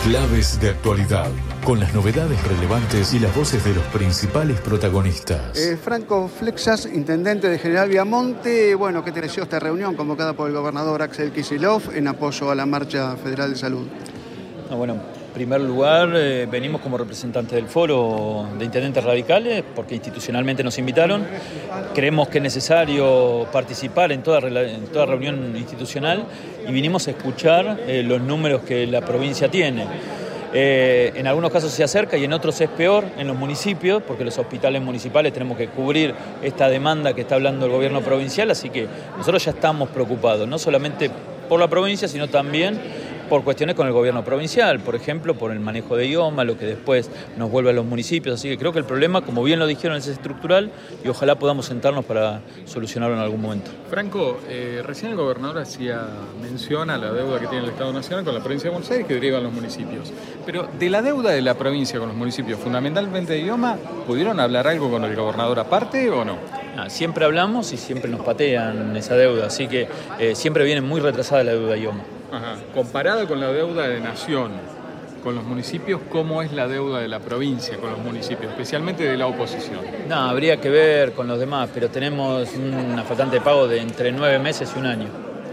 Claves de actualidad, con las novedades relevantes y las voces de los principales protagonistas. Franco Flexas, intendente de General Viamonte. Bueno, ¿qué te pareció esta reunión convocada por el gobernador Axel Kicillof en apoyo a la Marcha Federal de Salud? Bueno, en primer lugar, venimos como representantes del Foro de Intendentes Radicales porque institucionalmente nos invitaron. Creemos que es necesario participar en toda reunión institucional y vinimos a escuchar los números que la provincia tiene. En algunos casos se acerca y en otros es peor en los municipios, porque los hospitales municipales tenemos que cubrir esta demanda que está hablando el gobierno provincial, así que nosotros ya estamos preocupados, no solamente por la provincia, sino también por cuestiones con el gobierno provincial, por ejemplo, por el manejo de IOMA, lo que después nos vuelve a los municipios. Así que creo que el problema, como bien lo dijeron, es estructural y ojalá podamos sentarnos para solucionarlo en algún momento. Franco, recién el gobernador hacía mención a la deuda que tiene el Estado Nacional con la provincia de Buenos Aires que derivan los municipios. Pero de la deuda de la provincia con los municipios, fundamentalmente de IOMA, ¿pudieron hablar algo con el gobernador aparte o no? Siempre hablamos y siempre nos patean esa deuda, así que siempre viene muy retrasada la deuda de IOMA. Ajá. Comparada con la deuda de Nación, con los municipios, ¿cómo es la deuda de la provincia con los municipios, especialmente de la oposición? No, habría que ver con los demás, pero tenemos una faltante de pago de entre 9 meses y un año.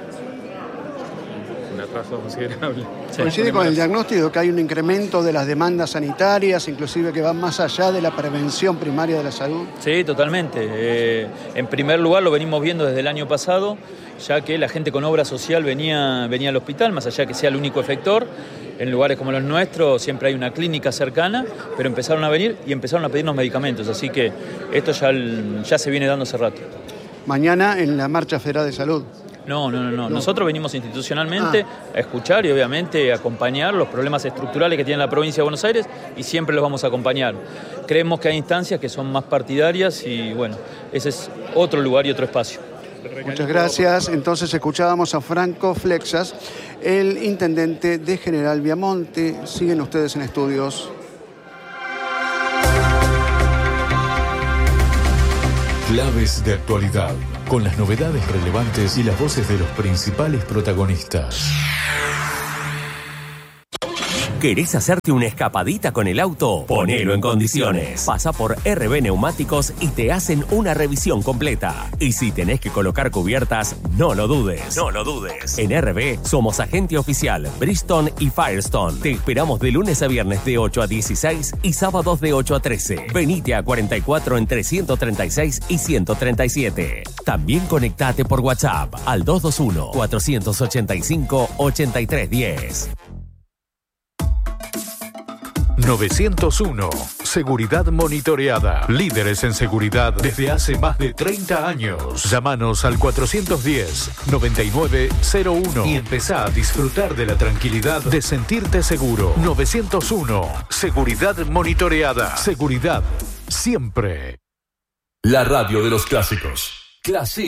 Un atraso considerable. Sí. ¿Coincide con el diagnóstico de que hay un incremento de las demandas sanitarias, inclusive que van más allá de la prevención primaria de la salud? Sí, totalmente. En primer lugar, lo venimos viendo desde el año pasado, ya que la gente con obra social venía al hospital, más allá que sea el único efector. En lugares como los nuestros siempre hay una clínica cercana, pero empezaron a venir y empezaron a pedirnos medicamentos, así que esto ya se viene dando hace rato. Mañana en la Marcha Federal de Salud. No. Nosotros venimos institucionalmente a escuchar y obviamente a acompañar los problemas estructurales que tiene la provincia de Buenos Aires y siempre los vamos a acompañar. Creemos que hay instancias que son más partidarias y bueno, ese es otro lugar y otro espacio. Muchas gracias. Entonces escuchábamos a Franco Flexas, el intendente de General Viamonte. Siguen ustedes en estudios. Claves de actualidad, con las novedades relevantes y las voces de los principales protagonistas. ¿Querés hacerte una escapadita con el auto? Ponelo en condiciones. Pasa por RB Neumáticos y te hacen una revisión completa. Y si tenés que colocar cubiertas, no lo dudes. En RB somos agente oficial Bridgestone y Firestone. Te esperamos de lunes a viernes de 8 a 16 y sábados de 8 a 13. Venite a 44 entre 136 y 137. También conectate por WhatsApp al 221-485-8310. 901. Seguridad monitoreada. Líderes en seguridad desde hace más de 30 años. Llámanos al 410-9901 y empezá a disfrutar de la tranquilidad de sentirte seguro. 901. Seguridad monitoreada. Seguridad siempre. La radio de los clásicos.